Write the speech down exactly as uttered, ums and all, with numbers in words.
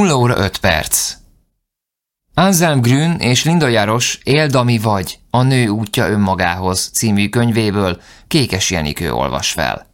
nulla óra öt perc. Anselm Grün és Linda Jarosz Éld, ami vagy, a nő útja önmagához című könyvéből Kékes Jenikő olvas fel.